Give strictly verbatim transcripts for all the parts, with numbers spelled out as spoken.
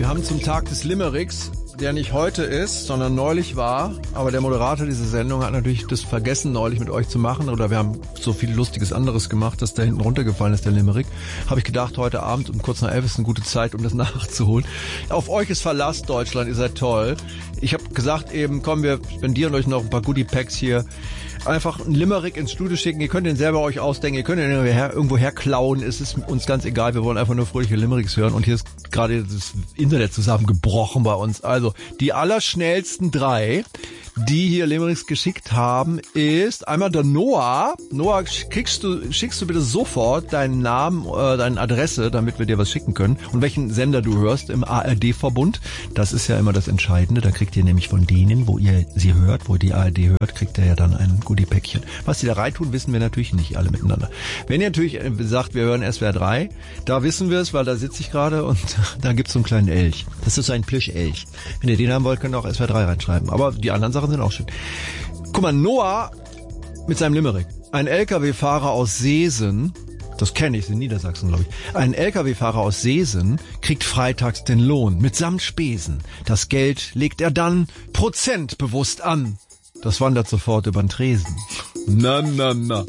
Wir haben zum Tag des Limericks, der nicht heute ist, sondern neulich war, aber der Moderator dieser Sendung hat natürlich das vergessen, neulich mit euch zu machen, oder wir haben so viel Lustiges anderes gemacht, dass da hinten runtergefallen ist, der Limerick. Habe ich gedacht, heute Abend um kurz nach elf ist eine gute Zeit, um das nachzuholen. Auf euch ist Verlass, Deutschland, ihr seid toll. Ich habe gesagt eben, komm, wir spendieren euch noch ein paar Goodie-Packs hier. Einfach einen Limerick ins Studio schicken, ihr könnt den selber euch ausdenken, ihr könnt ihn irgendwo herklauen, es ist uns ganz egal, wir wollen einfach nur fröhliche Limericks hören und hier ist gerade das Internet zusammengebrochen bei uns. Also, die allerschnellsten drei, die hier Limericks geschickt haben, ist einmal der Noah. Noah, kriegst du, schickst du bitte sofort deinen Namen, äh, deine Adresse, damit wir dir was schicken können und welchen Sender du hörst im A R D-Verbund. Das ist ja immer das Entscheidende, da kriegt ihr nämlich von denen, wo ihr sie hört, wo die A R D hört, kriegt ihr ja dann ein Goodie-Päckchen. Was die da reintun, wissen wir natürlich nicht alle miteinander. Wenn ihr natürlich sagt, wir hören S W R drei, da wissen wir es, weil da sitze ich gerade und da gibt's so einen kleinen Elch. Das ist so ein Plüsch-Elch. Wenn ihr den haben wollt, könnt ihr auch S W R drei reinschreiben. Aber die anderen Sachen sind auch schön. Guck mal, Noah mit seinem Limerick. Ein L K W-Fahrer aus Seesen, das kenne ich, in Niedersachsen, glaube ich. Ein L K W-Fahrer aus Seesen kriegt freitags den Lohn mitsamt Spesen. Das Geld legt er dann prozentbewusst an. Das wandert sofort über den Tresen. Na, na, na.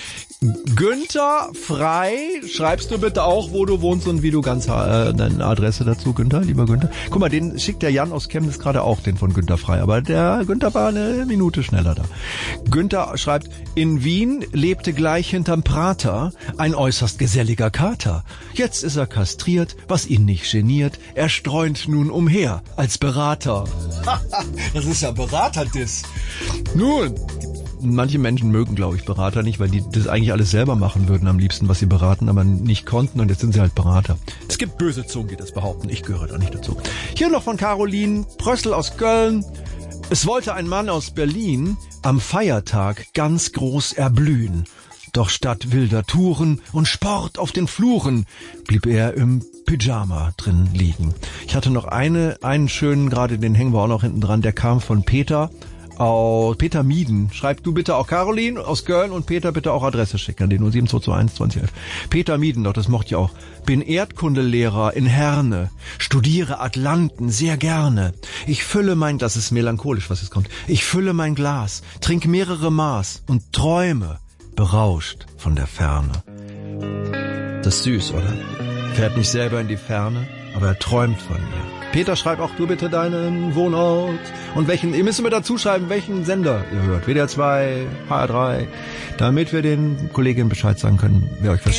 Günther Frei, schreibst du bitte auch, wo du wohnst und wie du ganz äh, deine Adresse dazu, Günther, lieber Günther. Guck mal, den schickt der Jan aus Chemnitz gerade auch, den von Günther Frei, aber der Günther war eine Minute schneller da. Günther schreibt, in Wien lebte gleich hinterm Prater ein äußerst geselliger Kater. Jetzt ist er kastriert, was ihn nicht geniert, er streunt nun umher als Berater. Das ist ja Berater-Diss. Nun, manche Menschen mögen, glaube ich, Berater nicht, weil die das eigentlich alles selber machen würden am liebsten, was sie beraten, aber nicht konnten und jetzt sind sie halt Berater. Es gibt böse Zungen, die das behaupten. Ich gehöre da nicht dazu. Hier noch von Caroline Prössel aus Köln. Es wollte ein Mann aus Berlin am Feiertag ganz groß erblühen. Doch statt wilder Touren und Sport auf den Fluren blieb er im Pyjama drin liegen. Ich hatte noch eine, einen schönen, gerade den hängen wir auch noch hinten dran, der kam von Peter. Aus Peter Mieden. Schreib du bitte auch Caroline aus Köln und Peter bitte auch Adresse schicken an den null sieben zwei zwei eins zwanzig elf. Peter Mieden, doch das mochte ich auch. Bin Erdkundelehrer in Herne, studiere Atlanten sehr gerne. Ich fülle mein, das ist melancholisch, was jetzt kommt. Ich fülle mein Glas, trink mehrere Maß und träume, berauscht von der Ferne. Das ist süß, oder? Fährt nicht selber in die Ferne, aber er träumt von mir. Peter, schreib auch du bitte deinen Wohnort und welchen, ihr müsst mir dazu schreiben, welchen Sender ihr hört. W D R zwei, H R drei, damit wir den Kolleginnen Bescheid sagen können, wer euch was